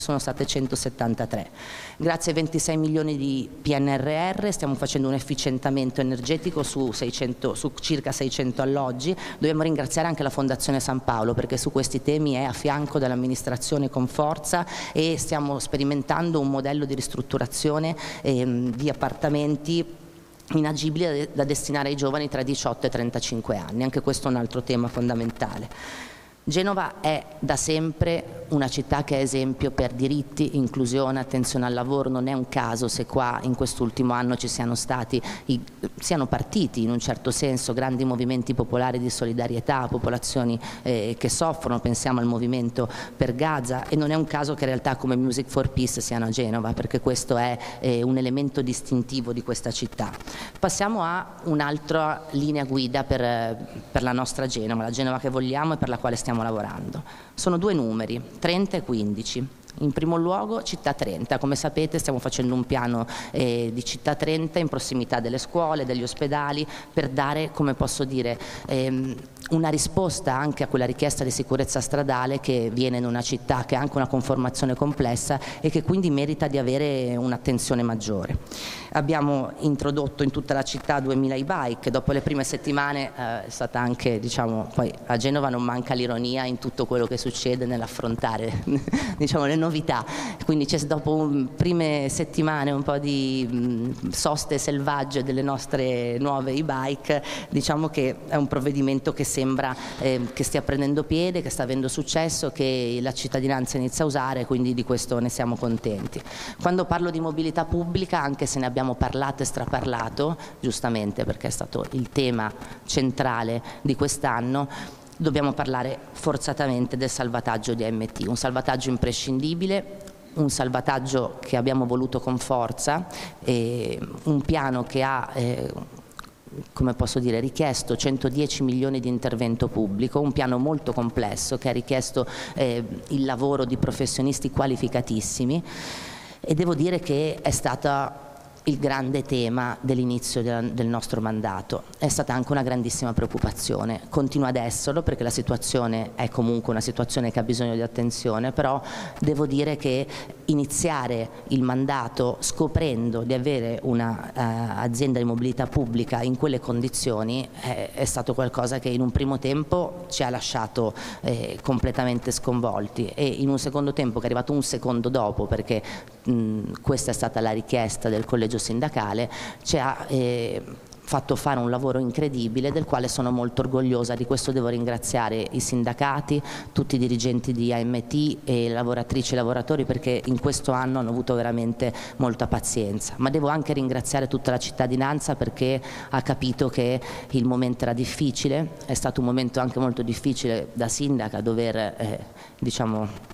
sono state 173. Grazie ai 26 milioni di PNRR stiamo facendo un efficientamento energetico su circa 600 alloggi. Dobbiamo ringraziare anche la Fondazione San Paolo perché su questi temi è a fianco dell'amministrazione con forza e stiamo sperimentando un modello di ristrutturazione di appartamenti inagibili da destinare ai giovani tra i 18 e i 35 anni. Anche questo è un altro tema fondamentale. Genova è da sempre una città che è esempio per diritti, inclusione, attenzione al lavoro. Non è un caso se qua in quest'ultimo anno ci siano partiti in un certo senso grandi movimenti popolari di solidarietà a popolazioni che soffrono, pensiamo al movimento per Gaza, e non è un caso che realtà come Music for Peace siano a Genova, perché questo è un elemento distintivo di questa città. Passiamo a un'altra linea guida per la nostra Genova, la Genova che vogliamo e per la quale stiamo lavorando. Sono due numeri, 30 e 15. In primo luogo città 30, come sapete stiamo facendo un piano di città 30 in prossimità delle scuole, degli ospedali, per dare, come posso dire, una risposta anche a quella richiesta di sicurezza stradale che viene in una città che ha anche una conformazione complessa e che quindi merita di avere un'attenzione maggiore. Abbiamo introdotto in tutta la città 2000 e-bike, dopo le prime settimane è stata anche, diciamo, poi a Genova non manca l'ironia in tutto quello che succede nell'affrontare diciamo, le novità, quindi c'è dopo prime settimane un po' di soste selvagge delle nostre nuove e-bike, diciamo che è un provvedimento che sembra che stia prendendo piede, che sta avendo successo, che la cittadinanza inizia a usare, quindi di questo ne siamo contenti. Quando parlo di mobilità pubblica, anche se ne abbiamo parlato e straparlato, giustamente perché è stato il tema centrale di quest'anno, dobbiamo parlare forzatamente del salvataggio di AMT, un salvataggio imprescindibile, un salvataggio che abbiamo voluto con forza, un piano che ha come posso dire, richiesto 110 milioni di intervento pubblico, un piano molto complesso che ha richiesto il lavoro di professionisti qualificatissimi, e devo dire che è stata il grande tema dell'inizio del nostro mandato. È stata anche una grandissima preoccupazione, continua ad esserlo perché la situazione è comunque una situazione che ha bisogno di attenzione, però devo dire che iniziare il mandato scoprendo di avere un'azienda di mobilità pubblica in quelle condizioni è stato qualcosa che in un primo tempo ci ha lasciato completamente sconvolti, e in un secondo tempo, che è arrivato un secondo dopo perché questa è stata la richiesta del collegio sindacale, ci ha fatto fare un lavoro incredibile del quale sono molto orgogliosa. Di questo devo ringraziare i sindacati, tutti i dirigenti di AMT e lavoratrici e lavoratori, perché in questo anno hanno avuto veramente molta pazienza, ma devo anche ringraziare tutta la cittadinanza perché ha capito che il momento era difficile. È stato un momento anche molto difficile da sindaca dover diciamo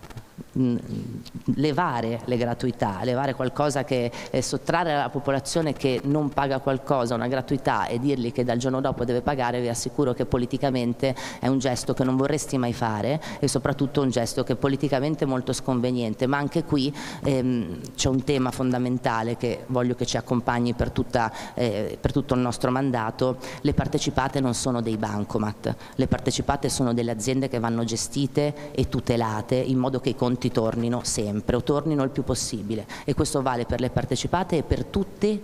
levare le gratuità, levare qualcosa che sottrarre alla popolazione che non paga qualcosa una gratuità e dirgli che dal giorno dopo deve pagare. Vi assicuro che politicamente è un gesto che non vorresti mai fare, e soprattutto un gesto che è politicamente molto sconveniente, ma anche qui c'è un tema fondamentale che voglio che ci accompagni per tutto il nostro mandato. Le partecipate non sono dei bancomat, le partecipate sono delle aziende che vanno gestite e tutelate in modo che i conti tornino sempre o tornino il più possibile, e questo vale per le partecipate e per tutte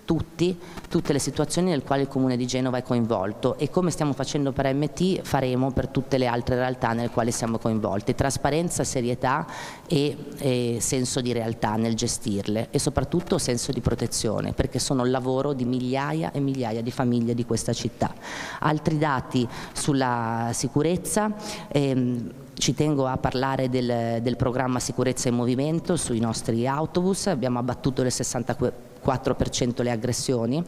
le situazioni nelle quali il Comune di Genova è coinvolto, e come stiamo facendo per AMT faremo per tutte le altre realtà nelle quali siamo coinvolti. Trasparenza, serietà e senso di realtà nel gestirle, e soprattutto senso di protezione, perché sono il lavoro di migliaia e migliaia di famiglie di questa città. Altri dati sulla sicurezza. Ci tengo a parlare del programma Sicurezza in Movimento sui nostri autobus. Abbiamo abbattuto del 64% le aggressioni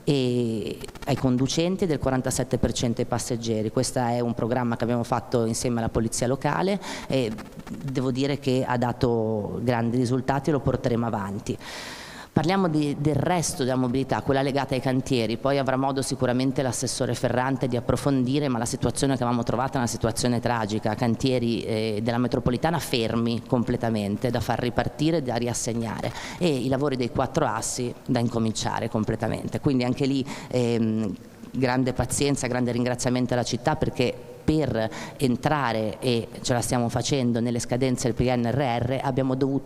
ai conducenti e del 47% ai passeggeri. Questo è un programma che abbiamo fatto insieme alla Polizia Locale e devo dire che ha dato grandi risultati e lo porteremo avanti. Parliamo del resto della mobilità, quella legata ai cantieri, poi avrà modo sicuramente l'assessore Ferrante di approfondire, ma la situazione che avevamo trovato è una situazione tragica, cantieri della metropolitana fermi completamente, da far ripartire e da riassegnare, e i lavori dei 4 assi da incominciare completamente, quindi anche lì grande pazienza, grande ringraziamento alla città, perché per entrare, e ce la stiamo facendo, nelle scadenze del PNRR abbiamo dovuto